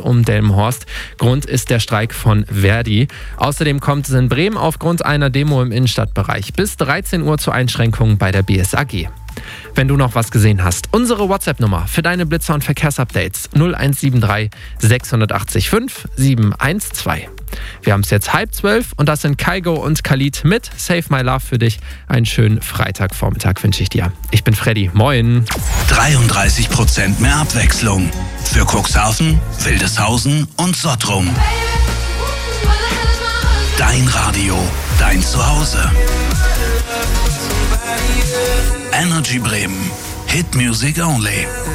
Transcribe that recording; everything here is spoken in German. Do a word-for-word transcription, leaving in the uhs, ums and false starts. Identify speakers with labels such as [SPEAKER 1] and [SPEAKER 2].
[SPEAKER 1] um Delmenhorst. Grund ist der Streik von Verdi. Außerdem kommt es in Bremen aufgrund einer Demo im Innenstadtbereich bis dreizehn Uhr zu Einschränkungen bei der B S A G. Wenn du noch was gesehen hast, unsere WhatsApp-Nummer für deine Blitzer- und Verkehrsupdates null eins sieben drei sechs acht fünf sieben eins zwei. Wir haben es jetzt halb zwölf und das sind Kygo und Khalid mit Save My Love für dich. Einen schönen Freitagvormittag wünsche ich dir. Ich bin Freddy. Moin.
[SPEAKER 2] dreiunddreißig Prozent mehr Abwechslung für Cuxhaven, Wildeshausen und Sottrum. Dein Radio, dein Zuhause. Energy Bremen. Hit Music Only.